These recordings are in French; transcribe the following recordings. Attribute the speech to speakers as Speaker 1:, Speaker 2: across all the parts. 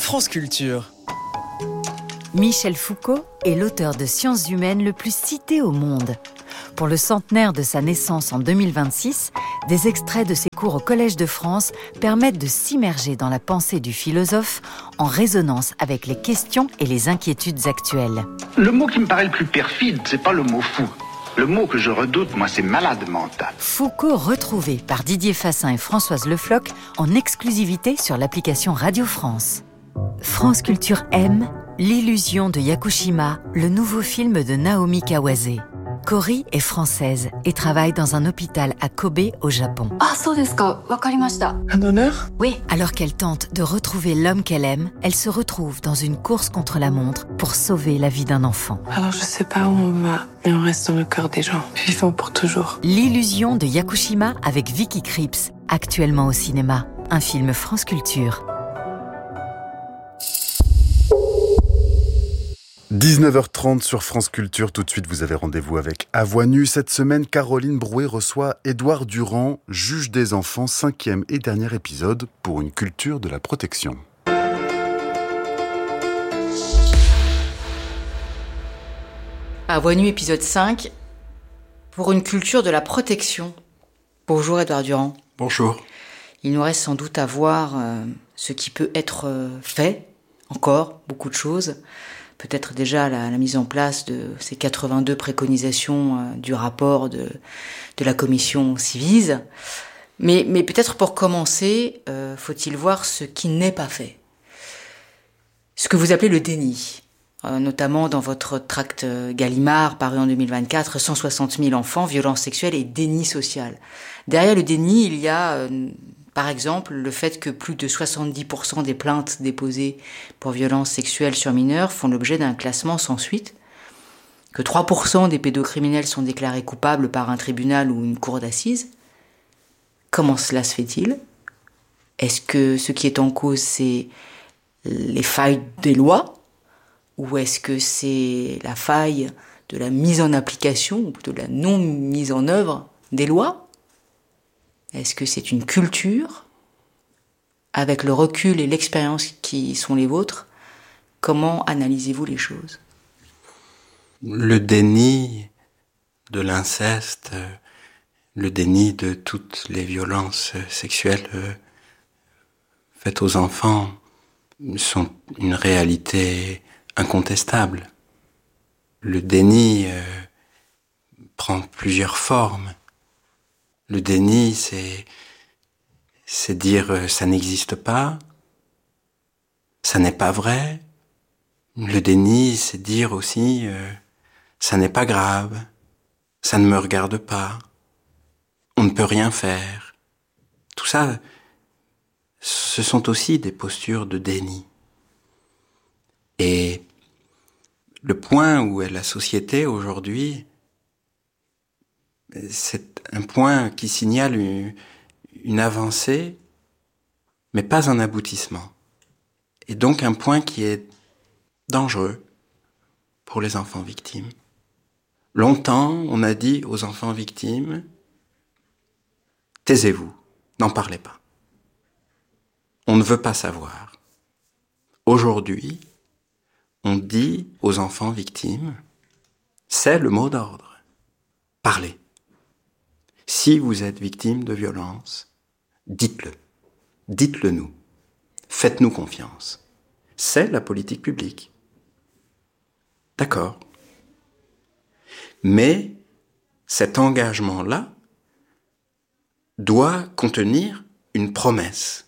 Speaker 1: France Culture.
Speaker 2: Michel Foucault est l'auteur de sciences humaines le plus cité au monde. Pour le centenaire de sa naissance en 2026, des extraits de ses cours au Collège de France permettent de s'immerger dans la pensée du philosophe en résonance avec les questions et les inquiétudes actuelles.
Speaker 3: Le mot qui me paraît le plus perfide, c'est pas le mot fou. Le mot que je redoute, moi, c'est malade mental.
Speaker 2: Foucault retrouvé par Didier Fassin et Françoise Le Floch en exclusivité sur l'application Radio France. France Culture aime L'illusion de Yakushima, le nouveau film de Naomi Kawase. Cory est française et travaille dans un hôpital à Kobe, au Japon.
Speaker 4: Un honneur ?
Speaker 2: Oui. Alors qu'elle tente de retrouver l'homme qu'elle aime, elle se retrouve dans une course contre la montre pour sauver la vie d'un enfant.
Speaker 4: Alors je sais pas où on va, mais on reste dans le cœur des gens, vivants pour toujours.
Speaker 2: L'illusion de Yakushima avec Vicky Krieps, actuellement au cinéma. Un film France Culture.
Speaker 5: 19h30 sur France Culture. Tout de suite, vous avez rendez-vous avec À Voix Nue. Cette semaine, Caroline Brouet reçoit Édouard Durand, juge des enfants, 5e et dernier épisode pour une culture de la protection.
Speaker 6: À Voix Nue, épisode 5, pour une culture de la protection. Bonjour Édouard Durand.
Speaker 7: Bonjour.
Speaker 6: Il nous reste sans doute à voir ce qui peut être fait, encore, beaucoup de choses. Peut-être déjà la mise en place de ces 82 préconisations du rapport de la commission Civise. Mais peut-être pour commencer, faut-il voir ce qui n'est pas fait. Ce que vous appelez le déni. Notamment dans votre tract Gallimard, paru en 2024, 160 000 enfants, violences sexuelles et déni social. Derrière le déni, il y a... Par exemple, le fait que plus de 70% des plaintes déposées pour violences sexuelles sur mineurs font l'objet d'un classement sans suite, que 3% des pédocriminels sont déclarés coupables par un tribunal ou une cour d'assises. Comment cela se fait-il ? Est-ce que ce qui est en cause, c'est les failles des lois ? Ou est-ce que c'est la faille de la mise en application ou de la non-mise en œuvre des lois ? Est-ce que c'est une culture ? Avec le recul et l'expérience qui sont les vôtres, comment analysez-vous les choses ?
Speaker 7: Le déni de l'inceste, le déni de toutes les violences sexuelles faites aux enfants sont une réalité incontestable. Le déni prend plusieurs formes. Le déni, c'est dire ça n'existe pas, ça n'est pas vrai. Le déni, c'est dire aussi ça n'est pas grave, ça ne me regarde pas, on ne peut rien faire. Tout ça, ce sont aussi des postures de déni. Et le point où est la société aujourd'hui, c'est un point qui signale une avancée, mais pas un aboutissement. Et donc un point qui est dangereux pour les enfants victimes. Longtemps, on a dit aux enfants victimes, taisez-vous, n'en parlez pas. On ne veut pas savoir. Aujourd'hui, on dit aux enfants victimes, c'est le mot d'ordre, parlez. Si vous êtes victime de violence, dites-le. Dites-le nous. Faites-nous confiance. C'est la politique publique. D'accord. Mais cet engagement-là doit contenir une promesse.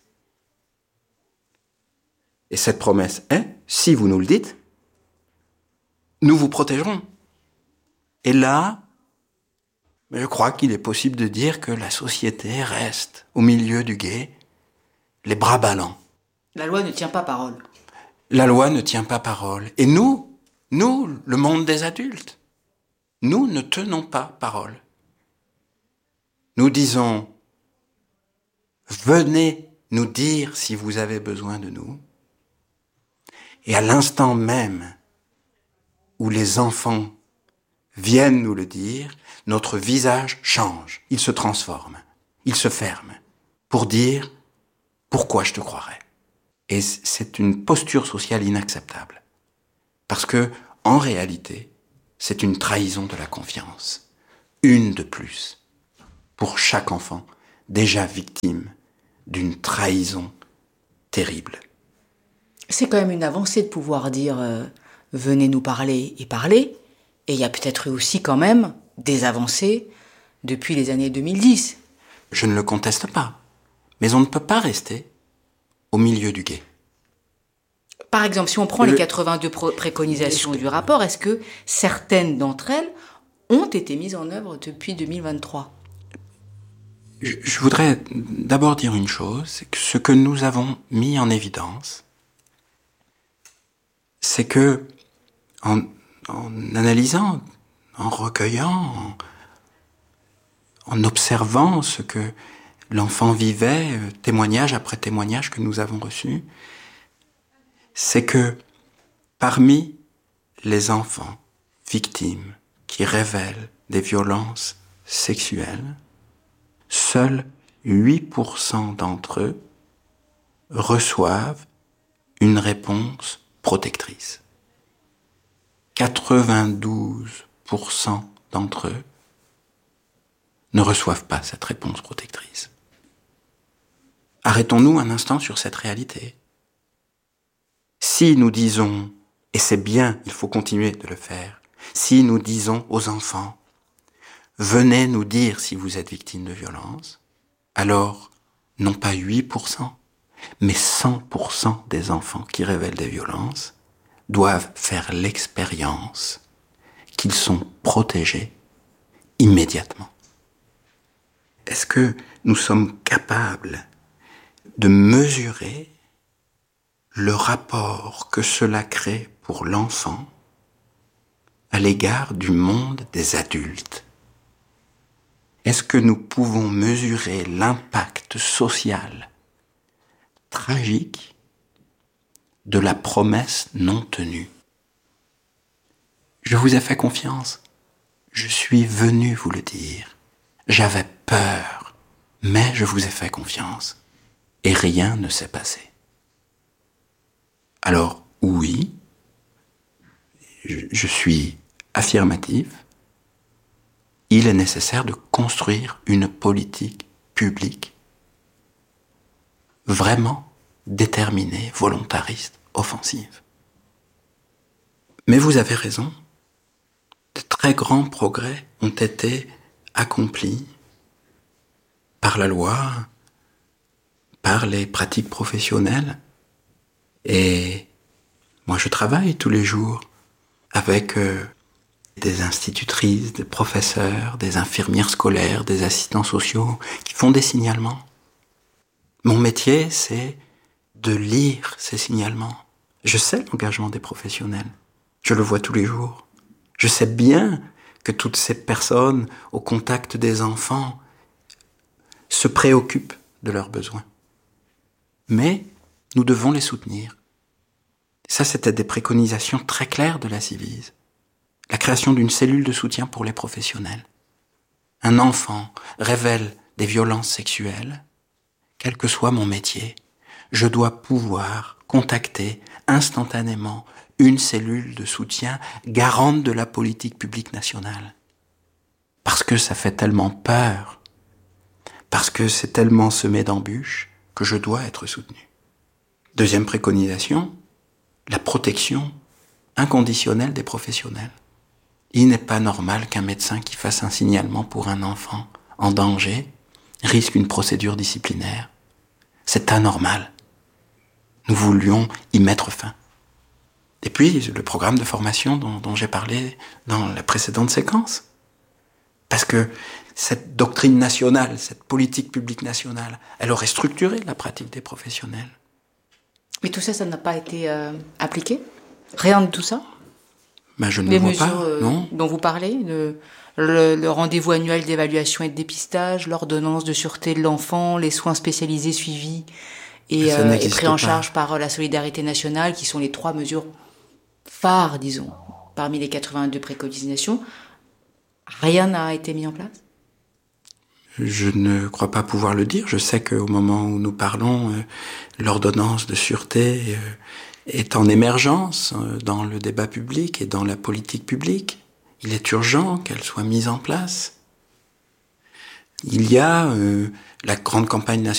Speaker 7: Et cette promesse est, si vous nous le dites, nous vous protégerons. Et là, je crois qu'il est possible de dire que la société reste au milieu du gué, les bras ballants.
Speaker 6: La loi ne tient pas parole.
Speaker 7: La loi ne tient pas parole. Et nous, le monde des adultes, nous ne tenons pas parole. Nous disons, venez nous dire si vous avez besoin de nous. Et à l'instant même où les enfants viennent nous le dire, notre visage change, il se transforme, il se ferme, pour dire « Pourquoi je te croirais ?» Et c'est une posture sociale inacceptable. Parce que, en réalité, c'est une trahison de la confiance. Une de plus. Pour chaque enfant, déjà victime d'une trahison terrible.
Speaker 6: C'est quand même une avancée de pouvoir dire venez nous parler et parler. Et il y a peut-être eu aussi quand même des avancées depuis les années 2010.
Speaker 7: Je ne le conteste pas. Mais on ne peut pas rester au milieu du gué.
Speaker 6: Par exemple, si on prend les 82 préconisations du rapport, est-ce que certaines d'entre elles ont été mises en œuvre depuis 2023 ?
Speaker 7: Je voudrais d'abord dire une chose, c'est que ce que nous avons mis en évidence, c'est que en analysant, en recueillant, en observant ce que l'enfant vivait, témoignage après témoignage que nous avons reçus, c'est que parmi les enfants victimes qui révèlent des violences sexuelles, seuls 8% d'entre eux reçoivent une réponse protectrice. 92% d'entre eux ne reçoivent pas cette réponse protectrice. Arrêtons-nous un instant sur cette réalité. Si nous disons, et c'est bien, il faut continuer de le faire, si nous disons aux enfants, venez nous dire si vous êtes victime de violence, alors, non pas 8%, mais 100% des enfants qui révèlent des violences doivent faire l'expérience qu'ils sont protégés immédiatement. Est-ce que nous sommes capables de mesurer le rapport que cela crée pour l'enfant à l'égard du monde des adultes? Est-ce que nous pouvons mesurer l'impact social tragique de la promesse non tenue? Je vous ai fait confiance. Je suis venu vous le dire. J'avais peur, mais je vous ai fait confiance. Et rien ne s'est passé. Alors, oui, je suis affirmatif. Il est nécessaire de construire une politique publique vraiment déterminée, volontariste, offensive. Mais vous avez raison, de très grands progrès ont été accomplis par la loi, par les pratiques professionnelles. Et moi, je travaille tous les jours avec des institutrices, des professeurs, des infirmières scolaires, des assistants sociaux qui font des signalements. Mon métier, c'est de lire ces signalements. Je sais l'engagement des professionnels. Je le vois tous les jours. Je sais bien que toutes ces personnes au contact des enfants se préoccupent de leurs besoins. Mais nous devons les soutenir. Ça, c'était des préconisations très claires de la Civise. La création d'une cellule de soutien pour les professionnels. Un enfant révèle des violences sexuelles, quel que soit mon métier, je dois pouvoir contacter instantanément une cellule de soutien garante de la politique publique nationale. Parce que ça fait tellement peur, parce que c'est tellement semé d'embûches que je dois être soutenu. Deuxième préconisation, la protection inconditionnelle des professionnels. Il n'est pas normal qu'un médecin qui fasse un signalement pour un enfant en danger risque une procédure disciplinaire. C'est anormal. Nous voulions y mettre fin. Et puis, le programme de formation dont j'ai parlé dans la précédente séquence. Parce que cette doctrine nationale, cette politique publique nationale, elle aurait structuré la pratique des professionnels.
Speaker 6: Mais tout ça, ça n'a pas été appliqué ? Rien de tout ça ?
Speaker 7: Je ne
Speaker 6: les
Speaker 7: le vois
Speaker 6: mesures
Speaker 7: pas, non.
Speaker 6: Dont vous parlez, le rendez-vous annuel d'évaluation et de dépistage, l'ordonnance de sûreté de l'enfant, les soins spécialisés suivis et pris en charge par la solidarité nationale, qui sont les 3 mesures phares, disons, parmi les 82 préconisations. Rien n'a été mis en place ?
Speaker 7: Je ne crois pas pouvoir le dire. Je sais qu'au moment où nous parlons, l'ordonnance de sûreté est en émergence dans le débat public et dans la politique publique. Il est urgent qu'elle soit mise en place. Il y a la grande campagne nationale